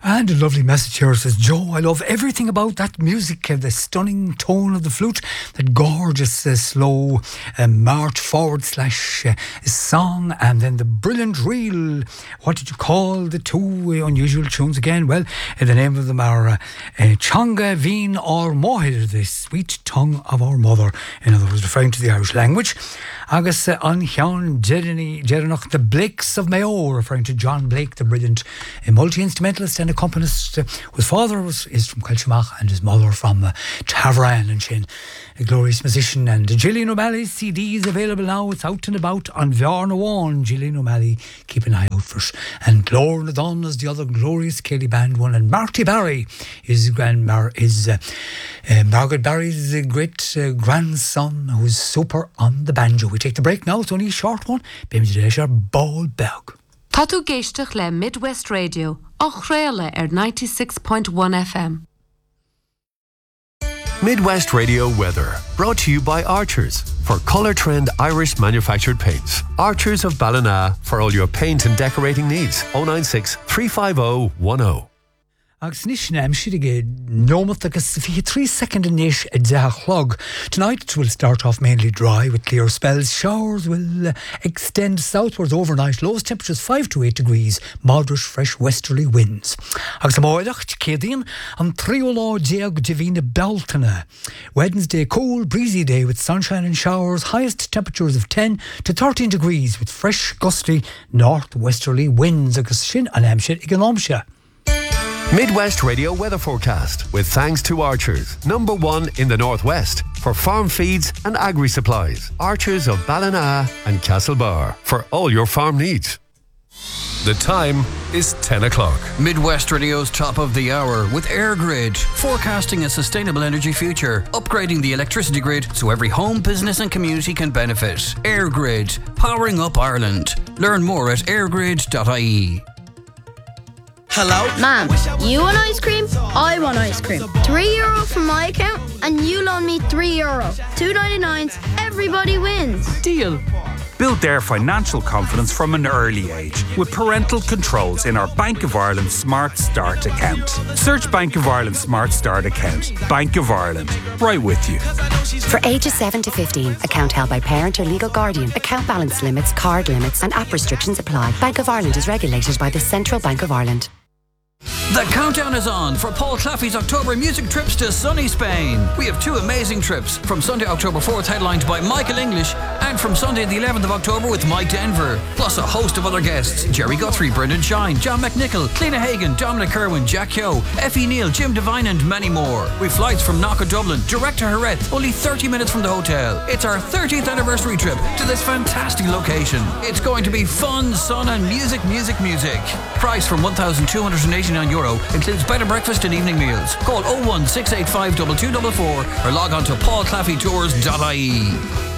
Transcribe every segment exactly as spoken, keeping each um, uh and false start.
And a lovely message here says, Joe, I love everything about that music, uh, the stunning tone of the flute, that gorgeous uh, slow uh, march forward slash uh, song, and then the brilliant reel. What did you call the two uh, unusual tunes again? Well, uh, the name of them are uh, uh, Changa Veen or Mohir, the sweet tongue of our mother. In other words, referring to the Irish language. Agus uh, Anchian Jeranach, the Blakes of Mayo, referring to John Blake, the brilliant uh, multi-instrumentalist and accompanist. Uh, his father was is from Kilchimach and his mother from uh, Tavran, and Shin, a glorious musician. And uh, Gillian O'Malley's C D is available now. It's out and about on Bhearna One. Gillian O'Malley, keep an eye out for it. And Glór Nadon is the other glorious Kelly Band one. And Marty Barry is grandmar is uh, uh, Margaret Barry's uh, great uh, grandson, who's super on the banjo. We take the break now. It's only a short one. Ball Berg. Tá tú géisteach le Midwest Radio, á chréile ar ninety-six point one F M. Midwest Radio weather, brought to you by Archers for Colour Trend Irish manufactured paints. Archers of Ballina for all your paint and decorating needs. oh nine six, three five oh, one oh. Agus níos am siad nómat agus fi three second inis a deach chlog. Tonight it will start off mainly dry with clear spells. Showers will uh, extend southwards overnight. Lowest temperatures five to eight degrees. Moderate fresh westerly winds. Agus am oileach cédín an triolá deag divina Beltana. Wednesday cool breezy day with sunshine and showers. Highest temperatures of ten to thirteen degrees with fresh gusty northwesterly winds. Agus sin an am siad ag an amse. Midwest Radio weather forecast with thanks to Archers, number one in the Northwest for farm feeds and agri supplies. Archers of Ballina and Castlebar for all your farm needs. The time is ten o'clock. Midwest Radio's top of the hour with AirGrid, forecasting a sustainable energy future, upgrading the electricity grid so every home, business and community can benefit. AirGrid, powering up Ireland. Learn more at airgrid dot I E. Hello? Ma'am, you want ice cream? I want ice cream. Three euro from my account and you loan me three euro. Two ninety-nines, everybody wins. Deal. Build their financial confidence from an early age with parental controls in our Bank of Ireland Smart Start account. Search Bank of Ireland Smart Start account. Bank of Ireland, right with you. For ages seven to fifteen, account held by parent or legal guardian. Account balance limits, card limits and app restrictions apply. Bank of Ireland is regulated by the Central Bank of Ireland. The countdown is on for Paul Claffey's October music trips to sunny Spain. We have two amazing trips, from Sunday, October fourth, headlined by Michael English, and from Sunday the eleventh of October with Mike Denver, plus a host of other guests: Jerry Guthrie, Brendan Shine, John McNichol, Cliona Hagan, Dominic Kerwin, Jack Yo, Effie Neal, Jim Devine and many more. With flights from Knock Dublin, direct to Jerez, only thirty minutes from the hotel. It's our thirtieth anniversary trip to this fantastic location. It's going to be fun, sun and music, music, music. Price from one thousand two hundred eighty-nine euro, includes bed and breakfast and evening meals. Call oh one six eight five two two four four or log on to paul claffey tours dot I E.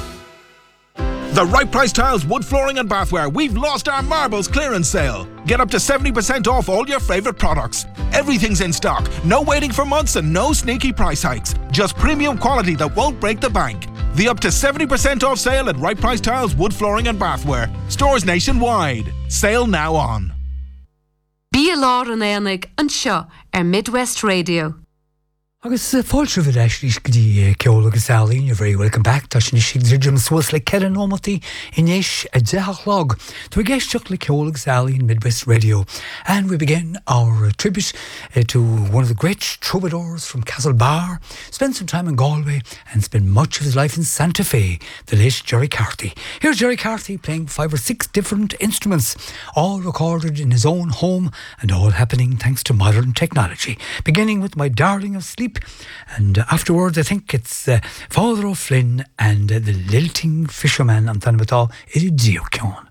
The Right Price Tiles wood flooring and bathware. We've lost our marbles clearance sale. Get up to seventy percent off all your favourite products. Everything's in stock. No waiting for months and no sneaky price hikes. Just premium quality that won't break the bank. The up to seventy percent off sale at Right Price Tiles wood flooring and bathware. Stores nationwide. Sale now on. Bí lá an éanaig an seo ar Midwest Radio. Agus uh, fáilte bhid eislis go dtí ceol agus Alín, you're very welcome back. Tá sin siad ridgeam suas le cean nómatí inis a deach log. To geisteach le ceol agus Alín Midwest Radio. And we begin our uh, tribute uh, to one of the great troubadours from Castlebar. Spent some time in Galway and spent much of his life in Santa Fe, the late Jerry Carthy. Here's Jerry Carthy playing five or six different instruments, all recorded in his own home and all happening thanks to modern technology. Beginning with My Darling of Sleep, and uh, afterwards I think it's uh, Father O'Flynn and uh, the Lilting Fisherman and Tanbatá Iridiocon.